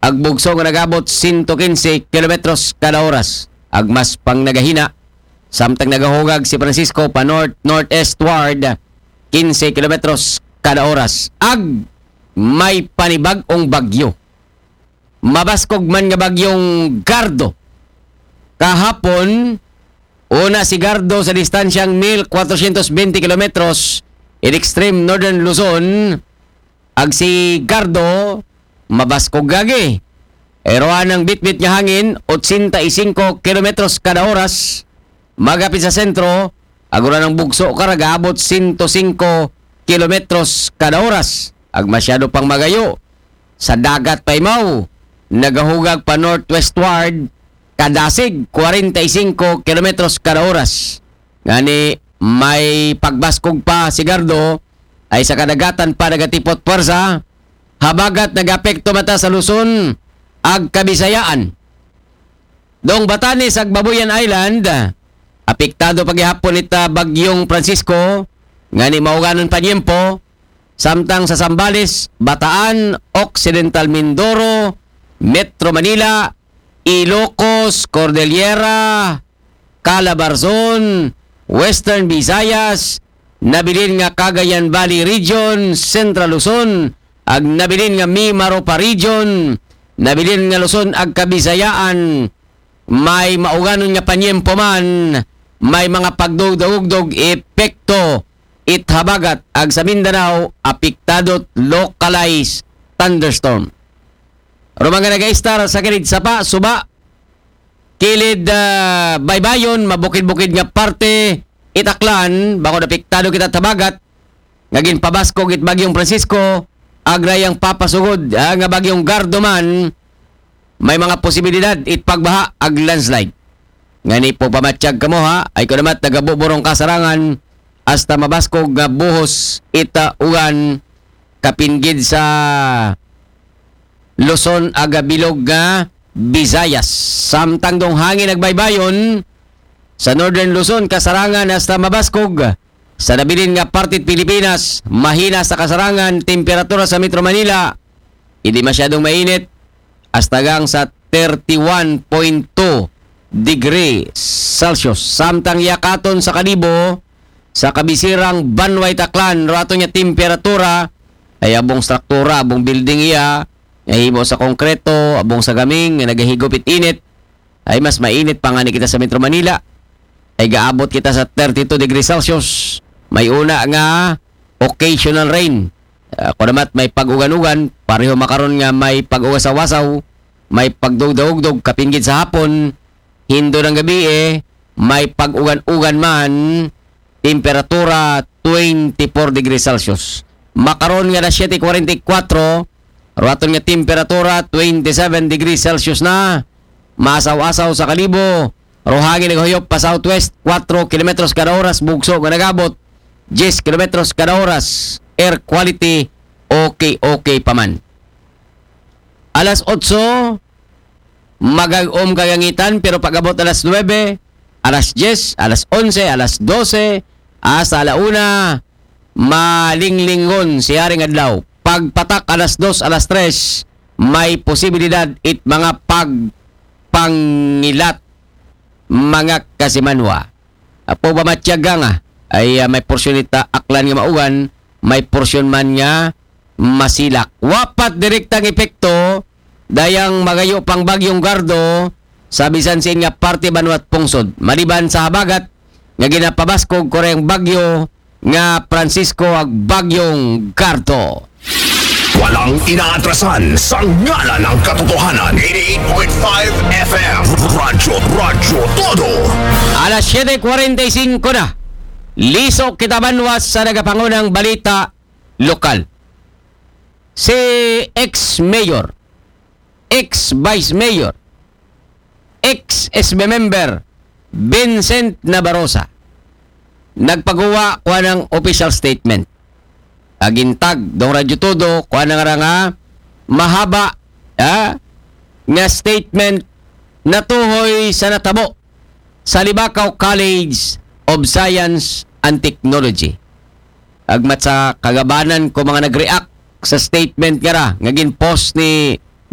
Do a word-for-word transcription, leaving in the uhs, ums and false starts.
Ag bugso nga nagabot one hundred fifteen kilometros kada oras. Ag mas pang nagahina samtang nagahugag si Francisco pa north northeastward fifteen kilometros kada oras. Ag may panibag-ong bagyo. Mabaskog man nga bagyong Gardo. Kahapon, una si Gardo sa distansyang one thousand four hundred twenty kilometros in extreme northern Luzon. Ag si Gardo, mabaskog gagi. Eroan ng bitbit nga hangin, eighty-five kilometros kada oras. Magapit sa sentro, agura ng bugso karaga abot one hundred five kilometros kada oras. Ag masyado pang magayo. Sa dagat pa imaw, nagahugag pa northwestward, kadasig forty-five kilometros kada oras. Ngani may pagbaskog pa si Gardo ay sa kadagatan pa nagatipot pwersa, habagat nagapekto mata sa Luzon ag Kabisayaan. Dong Batanes ag Babuyan Island, apektado paghihapon ita bagyong Francisco, ngani mauganon pa niyempo, samtang sa Zambales, Bataan, Occidental Mindoro, Metro Manila, Ilocos, Cordillera, Calabarzon, Western Visayas, nabilin nga Cagayan Valley Region, Central Luzon, ag nabilin nga Mimaropa Region, nabilin nga Luzon ag Kabisayaan, may mauganon nga panyempo man, may mga pagdugdog-ugdog epekto ithabagat ag sa Mindanao apektado localized thunderstorm. Rumang nga nag-istar sa kilid sapa, suba, kilid uh, baybayon, mabukid-bukid nga parte, itaklan, bako napiktado kita tabagat, ngagin pabaskog it bagyong Francisco, agrayang papasugod, ah, nga bagyong Gardo man, may mga posibilidad it pagbaha ag landslide. Ngani po pamatsyag kamo ha, ay kunamat nagabuburong kasarangan, hasta mabaskog nga buhos ita ugan kapinggid sa Luzon aga bilog nga Visayas. Samtang dong hangin nagbaybayon sa Northern Luzon kasarangan hasta mabaskog sa nabilin nga partit Pilipinas, mahina sa kasarangan, temperatura sa Metro Manila hindi masyadong mainit hasta gang sa thirty-one point two degree Celsius. Samtang yakaton sa Kalibo sa kabisirang Banway Taclan, rato niya temperatura ay abong struktura, abong building iya, ay mo sa konkreto, abong sa gaming, nagahigupit init, ay mas mainit pa nga ni kita sa Metro Manila. Ay gaabot kita sa thirty-two degrees Celsius. May una nga occasional rain. Uh, kunamat may pag-ugan-ugan, pareho makaron nga may pag-ugasawasaw, may pagdugdog-dog kapinggid sa hapon, hindo ng gabi eh, may pag-ugan-ugan man, temperatura twenty-four degrees Celsius. Makaron nga na seven forty-four, raton nga temperatura twenty-seven degrees Celsius na. Masaw-asaw sa Kalibo, rohangin naghuyop pa southwest, four kilometros kada oras, bugso nga nagabot ten kilometros kada oras. Air quality okay okay pa man. Alas eight, magag-om kagangitan, pero pag-abot alas nine, alas ten, alas eleven, alas twelve, hasta alauna, malinglingon si Haring Adlaw. Pagpatak alas two, alas three, may posibilidad it mga pagpangilat, mga kasimanwa. Apo ba matyaga nga, ay uh, may porsyon ita aklan nga maugan, may porsyon man nga masilak. Wapat direktang epekto, dayang magayo pang bagyong Gardo, sa bisansin nga parte Banwat Pungsod. Maliban sa habagat, nga ginapabaskog koreng bagyo nga Francisco ag bagyong Gardo. Walang inaatrasan sa ngalan ng katotohanan. eighty-eight point five F M Radyo Radyo Todo. Alas seven forty-five na. Lisok kita banwas sa nagapangunang balita lokal. Si ex-mayor, ex-vice mayor, ex-S B member Vincent Nabarosa nagpagawa kuha ng official statement. Agintag dong Radyo Todo kuha na nga nga mahaba ah, nga statement na tuhoy sa natabo sa Libakaw College of Science and Technology. Agmat sa kagabanan ko mga nag-react sa statement nga ra nga gin-post ni